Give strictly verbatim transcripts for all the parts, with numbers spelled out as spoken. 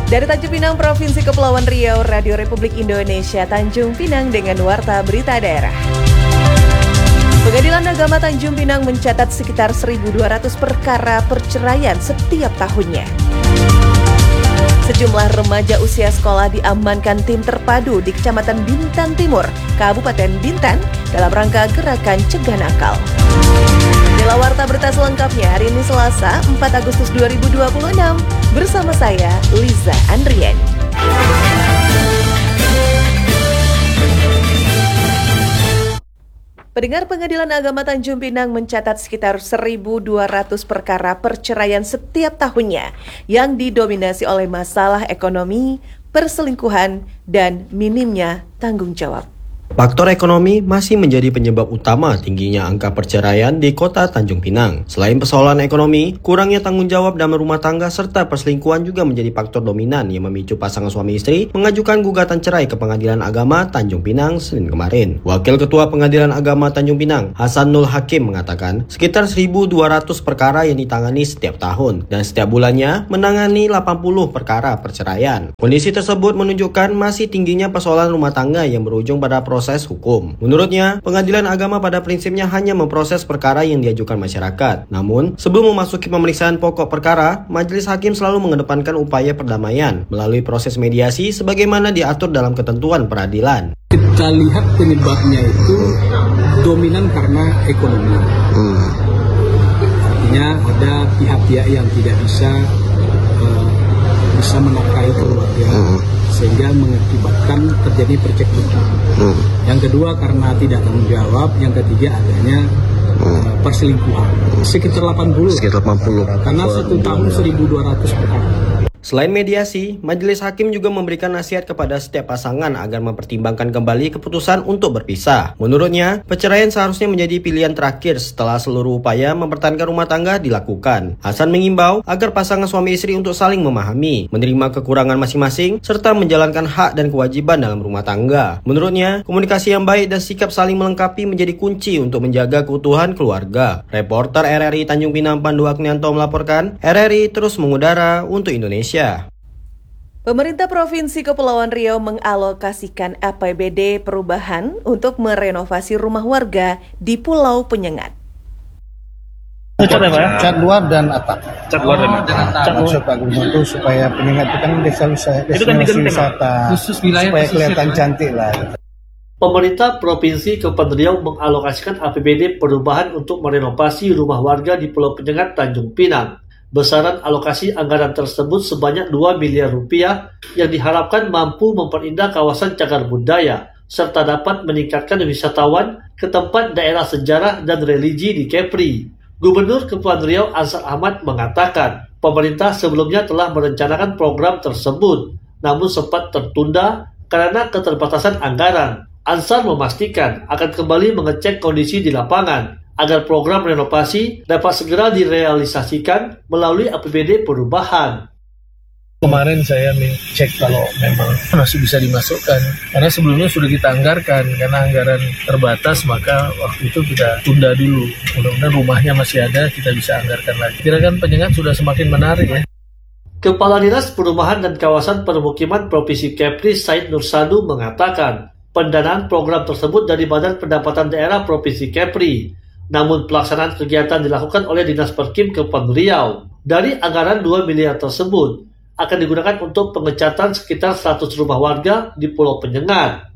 Dari Tanjung Pinang, Provinsi Kepulauan Riau, Radio Republik Indonesia Tanjung Pinang dengan Warta Berita Daerah. Pengadilan Agama Tanjung Pinang mencatat sekitar seribu dua ratus perkara perceraian setiap tahunnya. Sejumlah remaja usia sekolah diamankan tim terpadu di Kecamatan Bintan Timur, Kabupaten Bintan dalam rangka gerakan cegah nakal. Inilah Warta Berita selengkapnya hari ini Selasa empat Agustus dua ribu dua puluh enam bersama saya Liza Andriani. Pendengar, Pengadilan Agama Tanjung Pinang mencatat sekitar seribu dua ratus perkara perceraian setiap tahunnya yang didominasi oleh masalah ekonomi, perselingkuhan, dan minimnya tanggung jawab. Faktor ekonomi masih menjadi penyebab utama tingginya angka perceraian di kota Tanjung Pinang. Selain persoalan ekonomi, kurangnya tanggung jawab dalam rumah tangga serta perselingkuhan juga menjadi faktor dominan yang memicu pasangan suami istri mengajukan gugatan cerai ke Pengadilan Agama Tanjung Pinang Senin kemarin. Wakil Ketua Pengadilan Agama Tanjung Pinang, Hasanul Hakim, mengatakan sekitar seribu dua ratus perkara yang ditangani setiap tahun dan setiap bulannya menangani delapan puluh perkara perceraian. Kondisi tersebut menunjukkan masih tingginya persoalan rumah tangga yang berujung pada proses proses hukum. Menurutnya, Pengadilan Agama pada prinsipnya hanya memproses perkara yang diajukan masyarakat. Namun, sebelum memasuki pemeriksaan pokok perkara, Majelis Hakim selalu mengedepankan upaya perdamaian melalui proses mediasi sebagaimana diatur dalam ketentuan peradilan. Kita lihat penyebabnya itu dominan karena ekonomi. Hmm. Artinya ada pihak-pihak yang tidak bisa uh, bisa menafkahi keluarga. Hmm. Sehingga mengakibatkan terjadi percekcokan. Hmm. Yang kedua karena tidak tanggung jawab, yang ketiga adanya hmm. perselingkuhan. Sekitar delapan puluh. Sekitar delapan puluh. Karena satu tahun seribu dua ratus perkara. Selain mediasi, Majelis Hakim juga memberikan nasihat kepada setiap pasangan agar mempertimbangkan kembali keputusan untuk berpisah. Menurutnya, perceraian seharusnya menjadi pilihan terakhir setelah seluruh upaya mempertahankan rumah tangga dilakukan. Hasan mengimbau agar pasangan suami istri untuk saling memahami, menerima kekurangan masing-masing, serta menjalankan hak dan kewajiban dalam rumah tangga. Menurutnya, komunikasi yang baik dan sikap saling melengkapi menjadi kunci untuk menjaga keutuhan keluarga. Reporter R R I Tanjung Pinang Pandu Agnianto melaporkan, R R I terus mengudara untuk Indonesia. Pemerintah Provinsi Kepulauan Riau mengalokasikan A P B D perubahan untuk merenovasi rumah warga di Pulau Penyengat. Cat apa? Cat luar dan atap. Cat luar dan atap. Maksud Pak Gubernur itu supaya Penyengat itu kan desa destinasi wisata, supaya kelihatan cantik lah. Pemerintah Provinsi Kepulauan Riau mengalokasikan A P B D perubahan untuk merenovasi rumah warga di Pulau Penyengat Tanjung Pinang. Besaran alokasi anggaran tersebut sebanyak dua miliar rupiah yang diharapkan mampu memperindah kawasan cagar budaya serta dapat meningkatkan wisatawan ke tempat daerah sejarah dan religi di Kepri. Gubernur Kepulauan Riau Ansar Ahmad mengatakan, pemerintah sebelumnya telah merencanakan program tersebut, namun sempat tertunda karena keterbatasan anggaran. Ansar memastikan akan kembali mengecek kondisi di lapangan agar program renovasi dapat segera direalisasikan melalui A P B D perubahan. Kemarin saya cek kalau memang masih bisa dimasukkan, karena sebelumnya sudah kita anggarkan, karena anggaran terbatas maka waktu itu kita tunda dulu. Mudah-mudahan rumahnya masih ada, kita bisa anggarkan lagi. Kira-kira Penyengat sudah semakin menarik ya. Kepala Dinas Perumahan dan Kawasan Permukiman Provinsi Kepri Said Nursadu mengatakan, pendanaan program tersebut dari Badan Pendapatan Daerah Provinsi Kepri. Namun pelaksanaan kegiatan dilakukan oleh Dinas Perkim Kepulauan Riau. Dari anggaran dua miliar tersebut akan digunakan untuk pengecatan sekitar seratus rumah warga di Pulau Penyengat.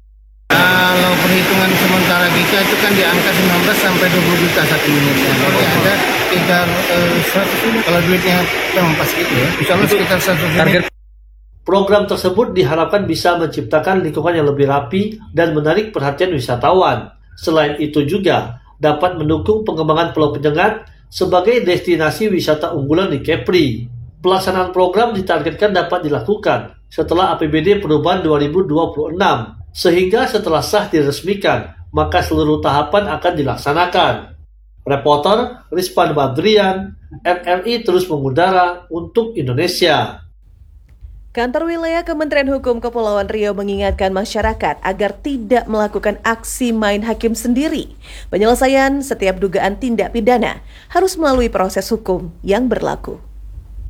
Kalau perhitungan sementara kita itu kan di angka sembilan belas sampai dua puluh juta satu unitnya. Jadi ada sekitar eh, seratus unit. Kalau duitnya memang pas gitu ya. Misalnya sekitar seratus unit. Program tersebut diharapkan bisa menciptakan lingkungan yang lebih rapi dan menarik perhatian wisatawan. Selain itu juga dapat mendukung pengembangan Pulau Penyengat sebagai destinasi wisata unggulan di Kepri. Pelaksanaan program ditargetkan dapat dilakukan setelah A P B D perubahan dua ribu dua puluh enam, sehingga setelah sah diresmikan, maka seluruh tahapan akan dilaksanakan. Reporter Rizpan Badrian, R R I terus mengudara untuk Indonesia. Kantor Wilayah Kementerian Hukum Kepulauan Riau mengingatkan masyarakat agar tidak melakukan aksi main hakim sendiri. Penyelesaian setiap dugaan tindak pidana harus melalui proses hukum yang berlaku.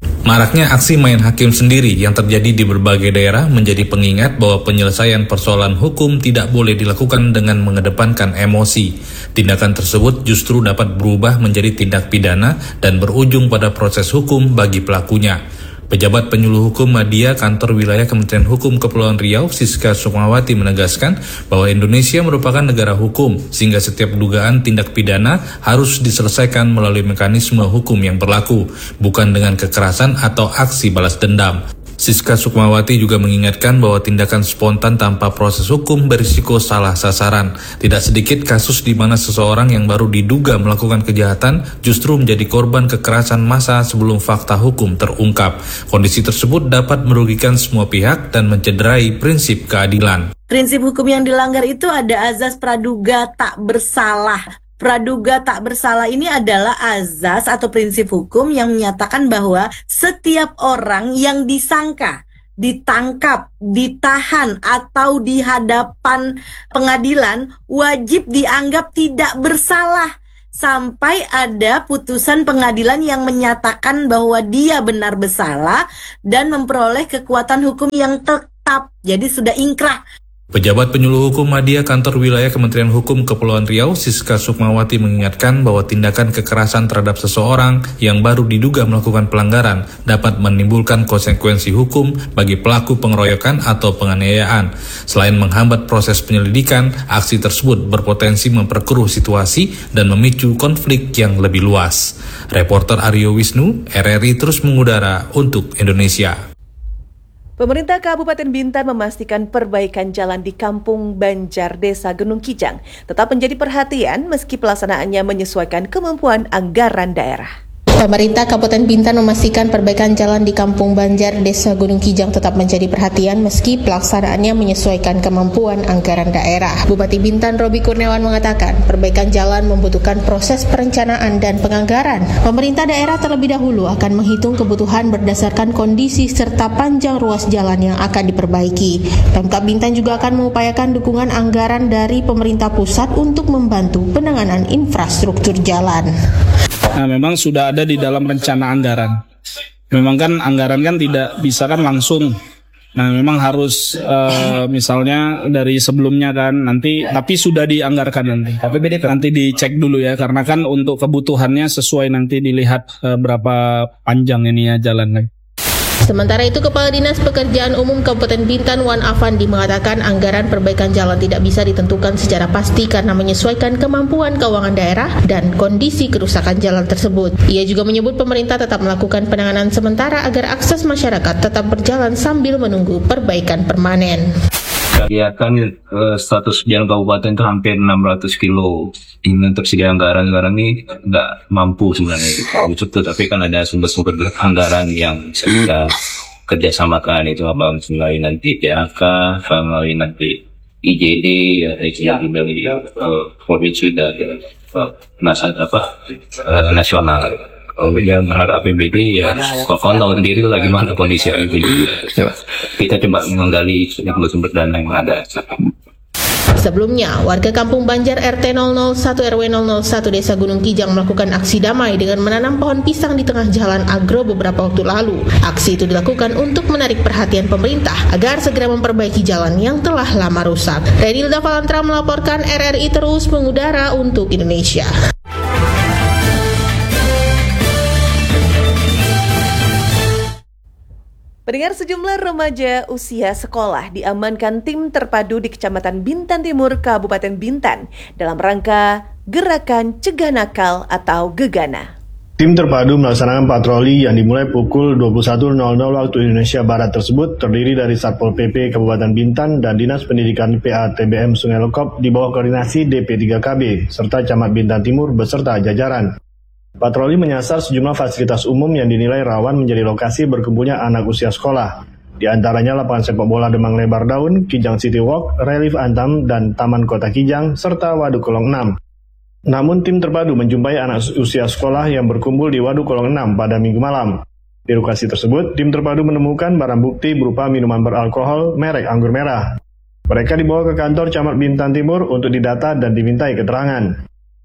Maraknya aksi main hakim sendiri yang terjadi di berbagai daerah menjadi pengingat bahwa penyelesaian persoalan hukum tidak boleh dilakukan dengan mengedepankan emosi. Tindakan tersebut justru dapat berubah menjadi tindak pidana dan berujung pada proses hukum bagi pelakunya. Pejabat Penyuluh Hukum Media Kantor Wilayah Kementerian Hukum Kepulauan Riau, Siska Sukmawati menegaskan bahwa Indonesia merupakan negara hukum, sehingga setiap dugaan tindak pidana harus diselesaikan melalui mekanisme hukum yang berlaku, bukan dengan kekerasan atau aksi balas dendam. Siska Sukmawati juga mengingatkan bahwa tindakan spontan tanpa proses hukum berisiko salah sasaran. Tidak sedikit kasus di mana seseorang yang baru diduga melakukan kejahatan justru menjadi korban kekerasan massa sebelum fakta hukum terungkap. Kondisi tersebut dapat merugikan semua pihak dan mencederai prinsip keadilan. Prinsip hukum yang dilanggar itu ada azas praduga tak bersalah. Praduga tak bersalah ini adalah azas atau prinsip hukum yang menyatakan bahwa setiap orang yang disangka, ditangkap, ditahan, atau di hadapan pengadilan wajib dianggap tidak bersalah sampai ada putusan pengadilan yang menyatakan bahwa dia benar bersalah dan memperoleh kekuatan hukum yang tetap. Jadi sudah ingkrah. Pejabat Penyuluh Hukum Media Kantor Wilayah Kementerian Hukum Kepulauan Riau, Siska Sukmawati mengingatkan bahwa tindakan kekerasan terhadap seseorang yang baru diduga melakukan pelanggaran dapat menimbulkan konsekuensi hukum bagi pelaku pengeroyokan atau penganiayaan. Selain menghambat proses penyelidikan, aksi tersebut berpotensi memperkeruh situasi dan memicu konflik yang lebih luas. Reporter Aryo Wisnu, R R I terus mengudara untuk Indonesia. Pemerintah Kabupaten Bintan memastikan perbaikan jalan di Kampung Banjar, Desa Gunung Kijang tetap menjadi perhatian meski pelaksanaannya menyesuaikan kemampuan anggaran daerah. Pemerintah Kabupaten Bintan memastikan perbaikan jalan di Kampung Banjar, Desa Gunung Kijang tetap menjadi perhatian meski pelaksanaannya menyesuaikan kemampuan anggaran daerah. Bupati Bintan Robi Kurniawan mengatakan perbaikan jalan membutuhkan proses perencanaan dan penganggaran. Pemerintah daerah terlebih dahulu akan menghitung kebutuhan berdasarkan kondisi serta panjang ruas jalan yang akan diperbaiki. Pemkab Bintan juga akan mengupayakan dukungan anggaran dari pemerintah pusat untuk membantu penanganan infrastruktur jalan. Nah, memang sudah ada di dalam rencana anggaran. Memang kan anggaran kan tidak bisa kan langsung. Nah, memang harus uh, misalnya dari sebelumnya kan nanti, tapi sudah dianggarkan nanti. Tapi nanti dicek dulu ya, karena kan untuk kebutuhannya sesuai nanti dilihat uh, berapa panjang ini ya jalan. Sementara itu, Kepala Dinas Pekerjaan Umum Kabupaten Bintan Wan Afandi mengatakan anggaran perbaikan jalan tidak bisa ditentukan secara pasti karena menyesuaikan kemampuan keuangan daerah dan kondisi kerusakan jalan tersebut. Ia juga menyebut pemerintah tetap melakukan penanganan sementara agar akses masyarakat tetap berjalan sambil menunggu perbaikan permanen. Ya kan eh, status jalan kabupaten itu hampir enam ratus kilo. Ini tersedia anggaran-anggaran ini nggak mampu sebenarnya. Betul, tapi kan ada sumber-sumber anggaran yang bisa kita kerjasamakan, itu apa melalui nanti P A K, melalui nanti I J D, ya, melalui provinsi dan nasab apa uh, nasional. Kalau yang berharap A P B D ya, kawan tahu sendiri lah gimana kondisi A P B D. Kita coba menggali sumber dana yang ada. Sebelumnya, warga Kampung Banjar R T nol nol satu R W nol nol satu Desa Gunung Kijang melakukan aksi damai dengan menanam pohon pisang di tengah jalan agro beberapa waktu lalu. Aksi itu dilakukan untuk menarik perhatian pemerintah agar segera memperbaiki jalan yang telah lama rusak. Renilda Valantra melaporkan, R R I terus mengudara untuk Indonesia. Pendengar, sejumlah remaja usia sekolah diamankan tim terpadu di Kecamatan Bintan Timur, Kabupaten Bintan dalam rangka Gerakan Cegah Nakal atau Gegana. Tim terpadu melaksanakan patroli yang dimulai pukul dua puluh satu nol nol waktu Indonesia Barat tersebut terdiri dari Satpol P P Kabupaten Bintan dan Dinas Pendidikan P A T B M Sungai Lekop di bawah koordinasi D P tiga K B serta Camat Bintan Timur beserta jajaran. Patroli menyasar sejumlah fasilitas umum yang dinilai rawan menjadi lokasi berkumpulnya anak usia sekolah. Di antaranya lapangan sepak bola Demang Lebar Daun, Kijang City Walk, Relief Antam, dan Taman Kota Kijang, serta Waduk Kolong enam. Namun tim terpadu menjumpai anak usia sekolah yang berkumpul di Waduk Kolong enam pada Minggu malam. Di lokasi tersebut, tim terpadu menemukan barang bukti berupa minuman beralkohol merek anggur merah. Mereka dibawa ke kantor Camat Bintan Timur untuk didata dan dimintai keterangan.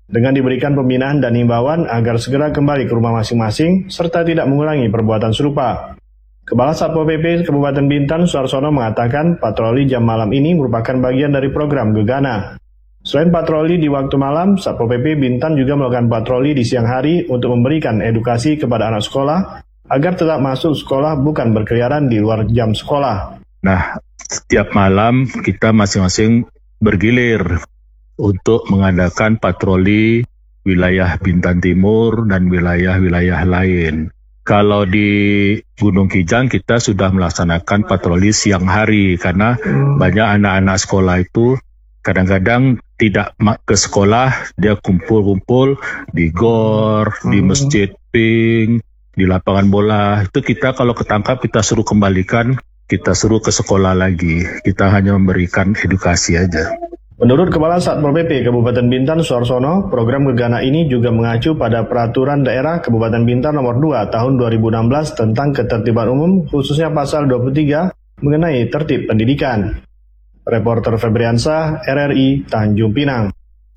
dengan diberikan pembinaan dan imbauan agar segera kembali ke rumah masing-masing serta tidak mengulangi perbuatan serupa. Kepala Satpol P P Kabupaten Bintan, Suarsono, mengatakan patroli jam malam ini merupakan bagian dari program Gegana. Selain patroli di waktu malam, Satpol P P Bintan juga melakukan patroli di siang hari untuk memberikan edukasi kepada anak sekolah agar tetap masuk sekolah bukan berkeliaran di luar jam sekolah. Nah, setiap malam kita masing-masing bergilir untuk mengadakan patroli wilayah Bintan Timur dan wilayah-wilayah lain. Kalau di Gunung Kijang kita sudah melaksanakan patroli siang hari karena banyak anak-anak sekolah itu kadang-kadang tidak ke sekolah, dia kumpul-kumpul di gor, di masjid pink, di lapangan bola. Itu kita kalau ketangkap kita suruh kembalikan, kita suruh ke sekolah lagi. Kita hanya memberikan edukasi aja. Menurut Kepala Satpol P P Kabupaten Bintan, Suarsono, program Gegana ini juga mengacu pada Peraturan Daerah Kabupaten Bintan Nomor dua Tahun dua ribu enam belas tentang ketertiban umum, khususnya Pasal dua puluh tiga mengenai tertib pendidikan. Reporter Febriansyah, R R I, Tanjung Pinang.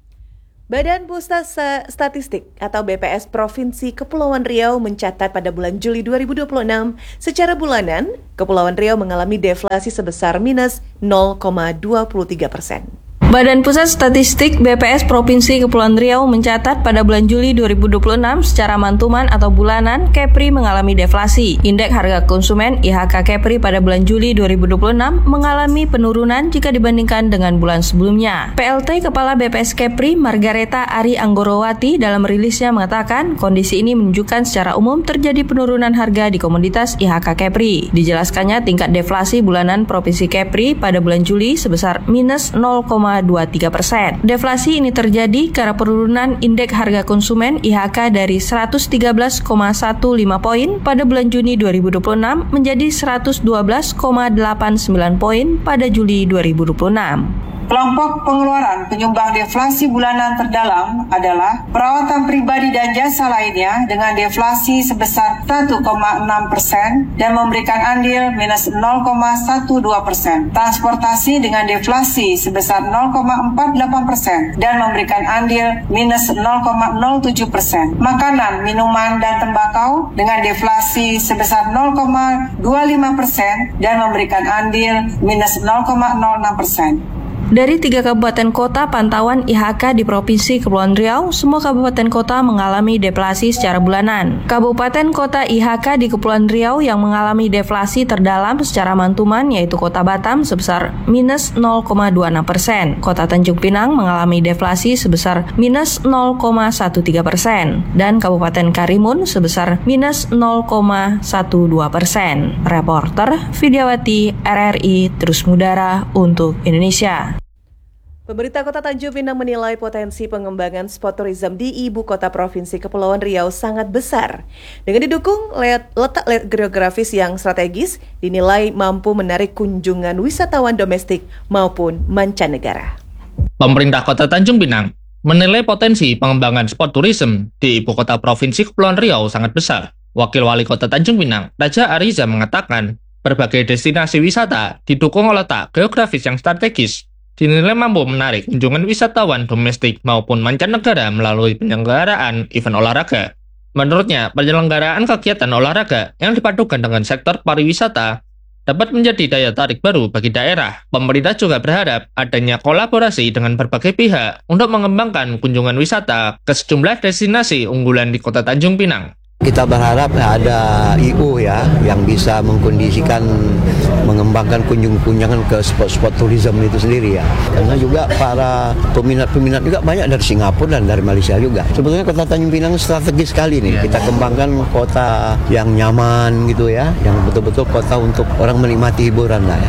Badan Pusat Statistik atau B P S Provinsi Kepulauan Riau mencatat pada bulan Juli dua ribu dua puluh enam, secara bulanan, Kepulauan Riau mengalami deflasi sebesar minus nol koma dua tiga persen. Badan Pusat Statistik B P S Provinsi Kepulauan Riau mencatat pada bulan Juli dua ribu dua puluh enam secara mantuman atau bulanan Kepri mengalami deflasi. Indeks harga konsumen I H K Kepri pada bulan Juli dua ribu dua puluh enam mengalami penurunan jika dibandingkan dengan bulan sebelumnya. P L T Kepala B P S Kepri Margareta Ari Anggorowati dalam rilisnya mengatakan kondisi ini menunjukkan secara umum terjadi penurunan harga di komoditas I H K Kepri. Dijelaskannya tingkat deflasi bulanan Provinsi Kepri pada bulan Juli sebesar minus nol koma dua tiga persen. Deflasi ini terjadi karena penurunan indeks harga konsumen I H K dari seratus tiga belas koma lima belas poin pada bulan Juni dua ribu dua puluh enam menjadi seratus dua belas koma delapan sembilan poin pada Juli dua ribu dua puluh enam. Kelompok pengeluaran penyumbang deflasi bulanan terdalam adalah perawatan pribadi dan jasa lainnya dengan deflasi sebesar satu koma enam persen dan memberikan andil minus nol koma dua belas persen. Transportasi dengan deflasi sebesar nol koma empat delapan persen dan memberikan andil minus nol koma nol tujuh persen. Makanan, minuman, dan tembakau dengan deflasi sebesar nol koma dua lima persen dan memberikan andil minus nol koma nol enam persen. Dari tiga kabupaten kota pantauan I H K di Provinsi Kepulauan Riau, semua kabupaten kota mengalami deflasi secara bulanan. Kabupaten kota I H K di Kepulauan Riau yang mengalami deflasi terdalam secara mantuman yaitu Kota Batam sebesar minus nol koma dua enam persen. Kota Tanjung Pinang mengalami deflasi sebesar minus nol koma tiga belas persen. Dan Kabupaten Karimun sebesar minus nol koma dua belas persen. Reporter Vidyawati, R R I, terus mengudara untuk Indonesia. Pemerintah Kota Tanjung Pinang menilai potensi pengembangan sport tourism di ibu kota Provinsi Kepulauan Riau sangat besar. Dengan didukung letak geografis yang strategis, dinilai mampu menarik kunjungan wisatawan domestik maupun mancanegara. Pemerintah Kota Tanjung Pinang menilai potensi pengembangan sport tourism di ibu kota Provinsi Kepulauan Riau sangat besar. Wakil Wali Kota Tanjung Pinang, Raja Ariza, mengatakan berbagai destinasi wisata didukung letak geografis yang strategis dinilai mampu menarik kunjungan wisatawan domestik maupun mancanegara melalui penyelenggaraan event olahraga. Menurutnya, penyelenggaraan kegiatan olahraga yang dipadukan dengan sektor pariwisata dapat menjadi daya tarik baru bagi daerah. Pemerintah juga berharap adanya kolaborasi dengan berbagai pihak untuk mengembangkan kunjungan wisata ke sejumlah destinasi unggulan di Kota Tanjung Pinang. Kita berharap ada I U ya yang bisa mengkondisikan mengembangkan kunjung-kunjungan ke spot-spot tourism itu sendiri ya. Karena juga para peminat-peminat juga banyak dari Singapura dan dari Malaysia juga. Sebetulnya Kota Tanjung Pinang strategis sekali nih. Kita kembangkan kota yang nyaman gitu ya, yang betul-betul kota untuk orang menikmati hiburan lah ya.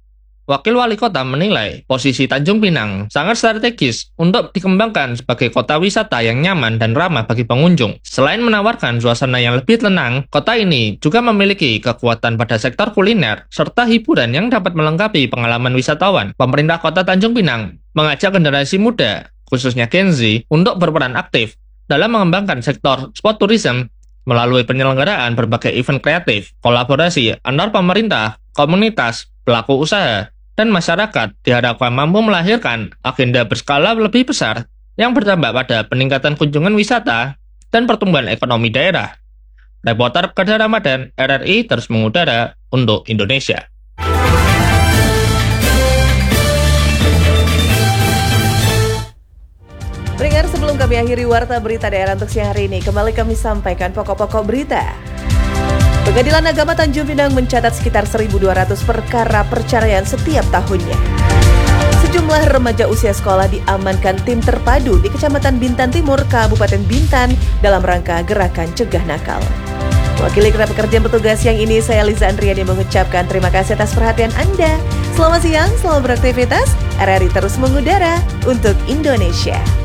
Wakil Wali Kota menilai posisi Tanjung Pinang sangat strategis untuk dikembangkan sebagai kota wisata yang nyaman dan ramah bagi pengunjung. Selain menawarkan suasana yang lebih tenang, kota ini juga memiliki kekuatan pada sektor kuliner serta hiburan yang dapat melengkapi pengalaman wisatawan. Pemerintah Kota Tanjung Pinang mengajak generasi muda, khususnya Gen Z, untuk berperan aktif dalam mengembangkan sektor sport tourism melalui penyelenggaraan berbagai event kreatif, kolaborasi antar pemerintah, komunitas, pelaku usaha, dan masyarakat diharapkan mampu melahirkan agenda berskala lebih besar yang berdampak pada peningkatan kunjungan wisata dan pertumbuhan ekonomi daerah. Reporter Kedar Ramadan R R I terus mengudara untuk Indonesia. Pendengar, sebelum kami akhiri Warta Berita Daerah untuk siang hari ini, kembali kami sampaikan pokok-pokok berita. Pengadilan Agama Tanjung Pinang mencatat sekitar seribu dua ratus perkara perceraian setiap tahunnya. Sejumlah remaja usia sekolah diamankan tim terpadu di Kecamatan Bintan Timur, Kabupaten Bintan dalam rangka gerakan cegah nakal. Wakili Kerap Pekerjaan Petugas yang ini, saya Liza Andriani mengucapkan terima kasih atas perhatian Anda. Selamat siang, selamat beraktivitas. R R I terus mengudara untuk Indonesia.